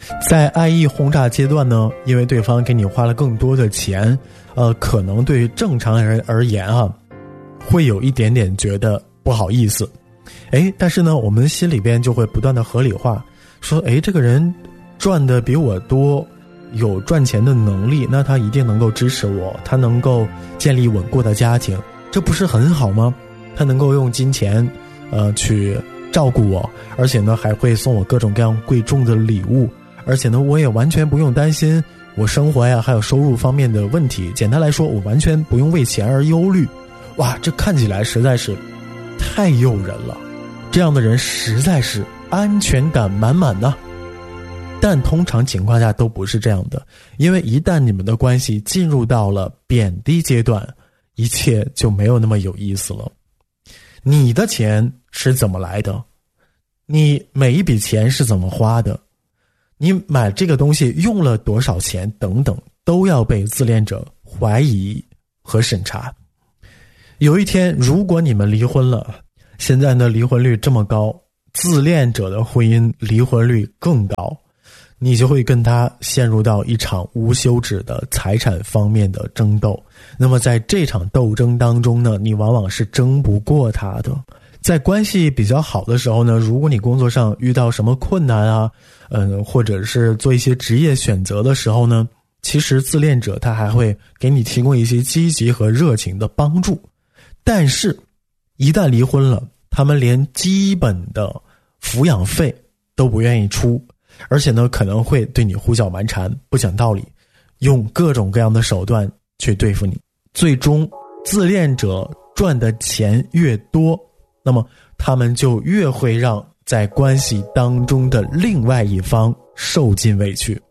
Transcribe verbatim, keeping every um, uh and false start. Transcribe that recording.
在爱意轰炸阶段呢，因为对方给你花了更多的钱，呃，可能对于正常人而言啊，会有一点点觉得不好意思。诶，但是呢，我们心里边就会不断的合理化，说，诶，这个人赚的比我多，有赚钱的能力，那他一定能够支持我，他能够建立稳固的家庭，这不是很好吗？他能够用金钱，呃，去照顾我，而且呢，还会送我各种各样贵重的礼物，而且呢，我也完全不用担心我生活呀还有收入方面的问题。简单来说，我完全不用为钱而忧虑。哇，这看起来实在是太诱人了，这样的人实在是安全感满满呢。但通常情况下都不是这样的，因为一旦你们的关系进入到了贬低阶段，一切就没有那么有意思了。你的钱是怎么来的？你每一笔钱是怎么花的？你买这个东西用了多少钱等等，都要被自恋者怀疑和审查。有一天如果你们离婚了，现在呢离婚率这么高，自恋者的婚姻离婚率更高，你就会跟他陷入到一场无休止的财产方面的争斗。那么在这场斗争当中呢，你往往是争不过他的。在关系比较好的时候呢，如果你工作上遇到什么困难啊，嗯，或者是做一些职业选择的时候呢，其实自恋者他还会给你提供一些积极和热情的帮助。但是一旦离婚了，他们连基本的抚养费都不愿意出，而且呢可能会对你胡搅蛮缠，不讲道理，用各种各样的手段去对付你。最终自恋者赚的钱越多，那么他们就越会让在关系当中的另外一方受尽委屈。